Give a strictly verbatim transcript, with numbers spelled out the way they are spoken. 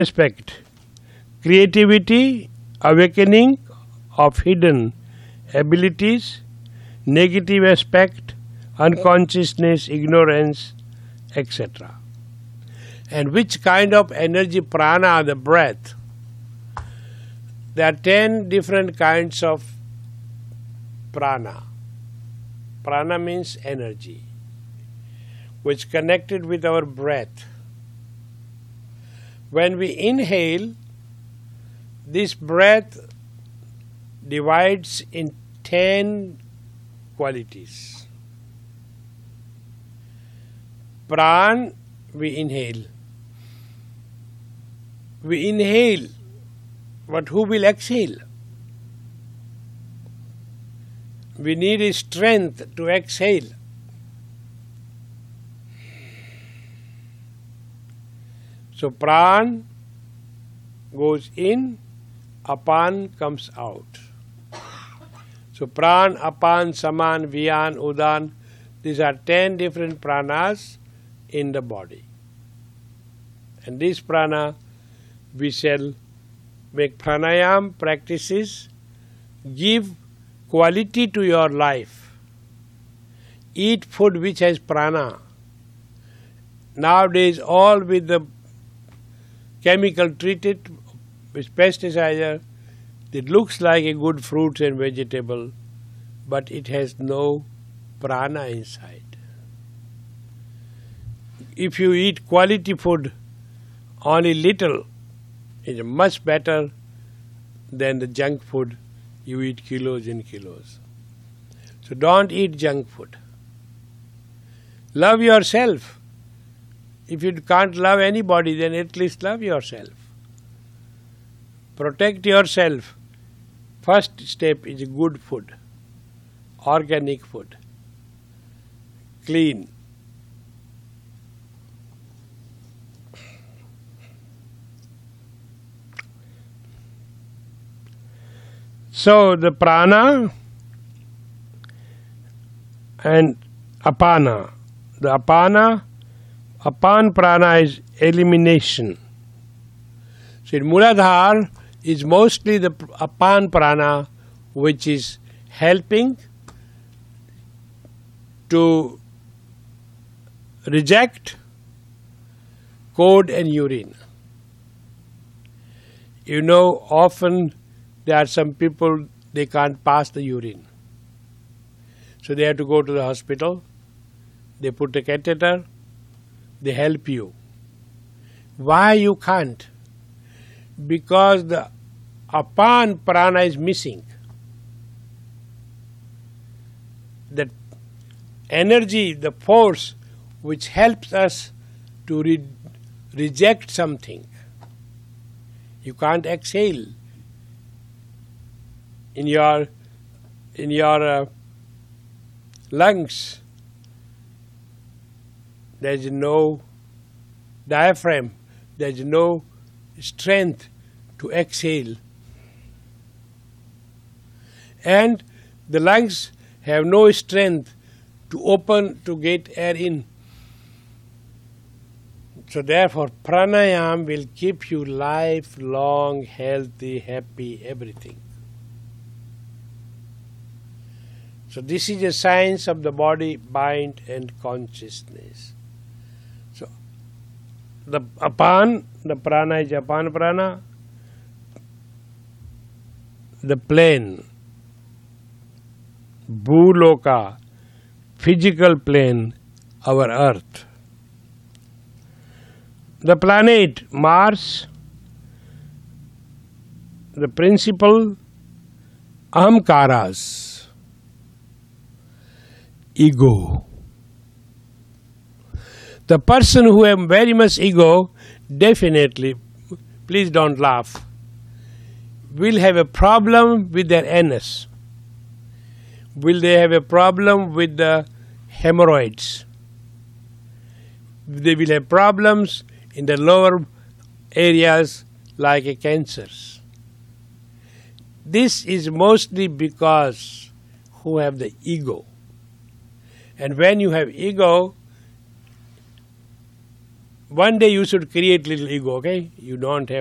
aspect, creativity, awakening of hidden abilities, negative aspect, unconsciousness, ignorance, et cetera. And which kind of energy, prana, the breath? There are ten different kinds of prana. Prana means energy, which connected with our breath. When we inhale, this breath divides in ten qualities. Pran, we inhale. We inhale, but who will exhale? We need a strength to exhale. So pran goes in, apan comes out. So pran, apan, saman, vyan, udan, these are ten different pranas in the body. And this prana we shall make pranayam practices, give quality to your life. Eat food which has prana. Nowadays all with the chemical treated with pesticides, it looks like a good fruit and vegetable, but it has no prana inside. If you eat quality food, only little, is much better than the junk food you eat kilos and kilos. So don't eat junk food. Love yourself. If you can't love anybody, then at least love yourself. Protect yourself. First step is good food, organic food, clean. So the prana and apana. The apana, apan prana is elimination. So in Muladhara is mostly the apan prana which is helping to reject code and urine. You know, often there are some people, they can't pass the urine. So they have to go to the hospital, they put a catheter, they help you. Why you can't? Because the apan prana is missing. That energy, the force which helps us to re- reject something. You can't exhale. In your in your uh, lungs, there is no diaphragm, there is no strength to exhale. And the lungs have no strength to open to get air in. So therefore, pranayam will keep you lifelong, healthy, happy, everything. So this is a science of the body, mind and consciousness. So the apan, the prana is apan prana, the plane, bhuloka, physical plane, our earth. The planet Mars, the principle ahamkaras, ego. The person who has very much ego, definitely, please don't laugh, will have a problem with their anus. Will they have a problem with the hemorrhoids? They will have problems in the lower areas like a cancers. This is mostly because who have the ego. And when you have ego, one day you should create little ego, okay? You don't have